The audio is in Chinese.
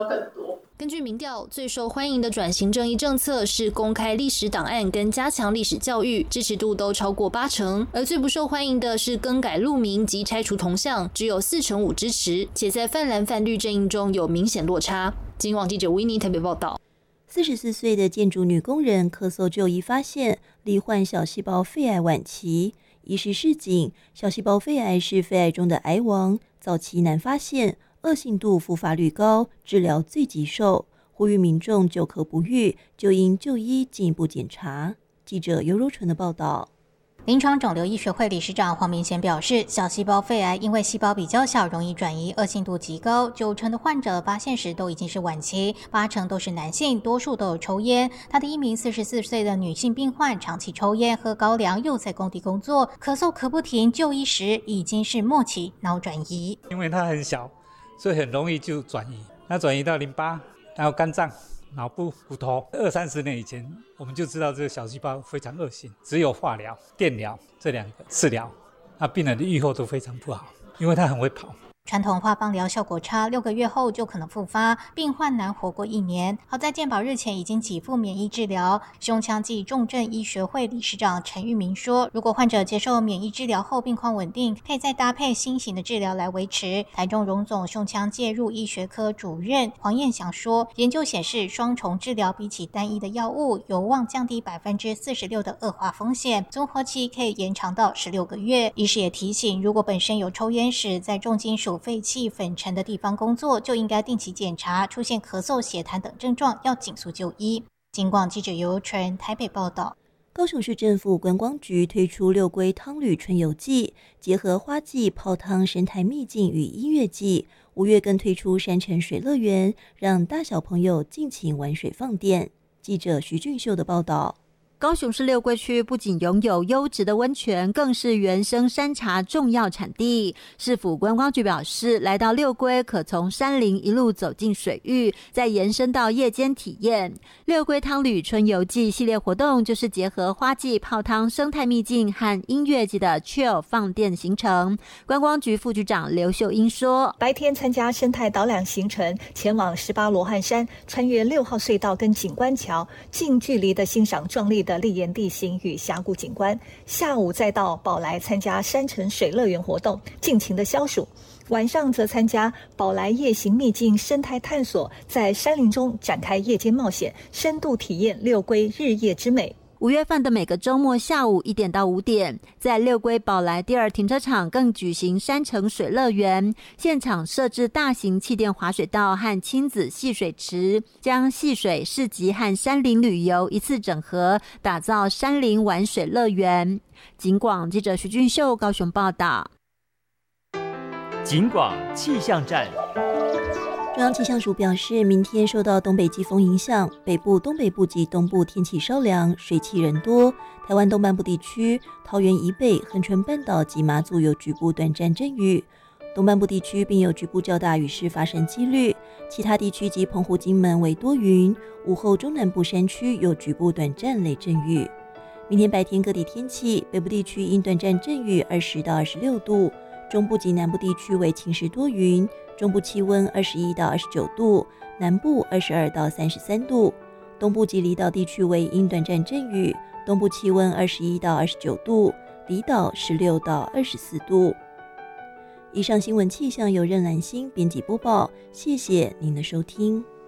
根据民调，最受欢迎的转型正义政策是公开历史档案跟加强历史教育，支持度都超过80%。而最不受欢迎的是更改路名及拆除铜像，只有45%支持，且在泛蓝泛绿阵营中有明显落差。今网记者维尼台北报道。 44岁的建筑女工人咳嗽就医发现罹患小细胞肺癌晚期，医师示警，小细胞肺癌是肺癌中的癌王，早期难发现，恶性度复发率高，治疗最棘手，呼吁民众久咳不愈，就应就医进一步检查。记者尤柔纯的报道。 临床肿瘤医学会理事长黄明贤表示，小细胞肺癌因为细胞比较小，容易转移，恶性度极高，90%的患者发现时都已经是晚期，80%都是男性，多数都有抽烟。他的一名44岁的女性病患长期抽烟、喝高粱，又在工地工作，咳嗽咳不停，就医时已经是末期脑转移。 因为它很小，所以很容易就转移，那转移到淋巴，然后肝脏、脑部、骨头。20-30年以前，我们就知道这个小细胞非常恶性，只有化疗、电疗这2个治疗，那病人的预后都非常不好，因为他很会跑。 传统化放疗效果差，6个月后就可能复发，病患难活过1年。好在健保日前已经给付免疫治疗。胸腔暨重症医学会理事长陈玉明说，如果患者接受免疫治疗后病况稳定，可以再搭配新型的治疗来维持。台中荣总胸腔介入医学科主任黄彦祥说，研究显示双重治疗比起单一的药物有望降低46%的恶化风险，综合期可以延长到16个月。医师也提醒，如果本身有抽烟史，在重金属废气粉尘的地方工作，就应该定期检查，出现咳嗽、血痰等症状要紧速就医。警广记者尤纯台北报道。 高雄市政府观光局推出六龟汤旅春游季，结合花季、泡汤、生态秘境与音乐季。5月更推出山城水乐园，让大小朋友尽情玩水放电。记者徐俊秀的报道。 高雄市六龟区不仅拥有优质的温泉，更是原生山茶重要产地。市府观光局表示，来到六龟可从山林一路走进水域，再延伸到夜间体验。六龟汤旅春游季系列活动就是结合花季、泡汤、生态秘境和音乐季的 chill 放电行程。观光局副局长刘秀英说， 白天参加生态导览行程，前往18罗汉山，穿越6号隧道跟景观桥，近距离的欣赏壮丽的砾岩地形与峡谷景观。下午再到宝来参加山城水乐园活动，尽情的消暑。晚上则参加宝来夜行秘境生态探索，在山林中展开夜间冒险，深度体验六龟日夜之美。 5月份的每个周末下午1点到5点，在六龟宝来第2停车场更举行山城水乐园，现场设置大型气垫滑水道和亲子戏水池，将戏水、市集和山林旅游一次整合，打造山林玩水乐园。警广记者徐俊秀高雄报道。 警广气象站。 中央气象署表示，明天受到东北季风影响，北部、东北部及东部天气稍凉，水汽人多。台湾东半部地区、桃园以北、恒春半岛及马祖有局部短暂阵雨，东半部地区并有局部较大雨势发生几率。其他地区及澎湖、金门为多云，午后中南部山区有局部短暂雷阵雨。明天白天各地天气，北部地区因短暂阵雨20到26度，中部及南部地区为晴时多云，中部气温21到29度，南部22到33度，东部及离岛地区为因短暂阵雨，东部气温21到29度，离岛16到24度。以上新闻气象由任兰心编辑播报，谢谢您的收听。